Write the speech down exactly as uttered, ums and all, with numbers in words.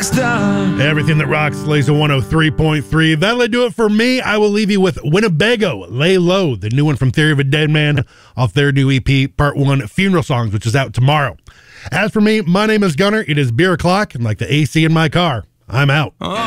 stop. Everything that rocks, Laser one oh three point three. That'll do it for me. I will leave you with Winnebago, Lay Low, the new one from Theory of a Dead Man off their new E P, Part one, Funeral Songs, which is out tomorrow. As for me, my name is Gunner. It is beer o'clock, and like the A C in my car, I'm out. Oh.